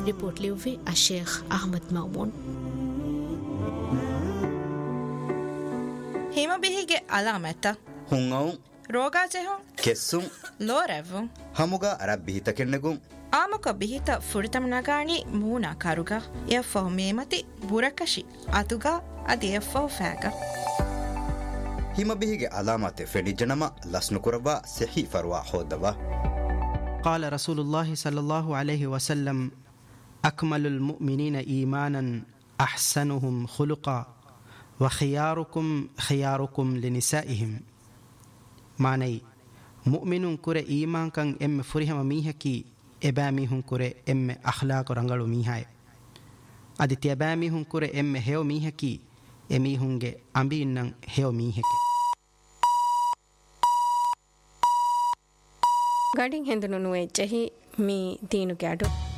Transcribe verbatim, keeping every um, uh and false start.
Report ಲಿವ್ವೆ ಅಶೇಖ್ Ahmed ಮೌಮೂನ್. ಹಿಮ ಬಿಹಿಗೆ ಅಲಾಮೆತ್ತ ಹುಂಗೌ ರೋಗಾಜೆಹೊ ಕೆಸ್ಸು ಲೋರೆವ್ವು ಹಮುಗ Arab ಬಿಹಿತ ಕೆನ್ನೆಗು ಆಮುಕ ಬಿಹಿತ ಫುರಿತಮನಗಾಣಿ ಮೂನಾ ಕರುಗ ಎಫ್ಫೋ ಮೇಮತಿ ಬುರಕಶಿ ಅತುಗ ಅದಿ ಎಫ್ಫೋ ಫ್ಯಾಗ ಹಿಮ ಬಿಹಿಗೆ ಅಲಾಮತೆ ಫೆಣಿಜನಮ ಲಸ್ನುಕುರವ ಸಹಿ ಫರ್ವಾ ಹೋದವ. قال رسول الله صلى الله عليه وسلم أكمل المؤمنين إيمانا أحسنهم خلقا وخياركم خياركم لنسائهم. معني مؤمن كره إيمان كان إم فرهم ميهكي إباميهم كره إم أخلاق رنگلو ميهاي أدي تيباميهم كره إم هيو ميهكي إميهونگه أمبينن هيو ميهكي. ಗಡಿಂಗ್ ಹೆಂದನು ನುವೆ ಜಹಿ ಮೀ ದೀನು ಗ್ಯಾಡು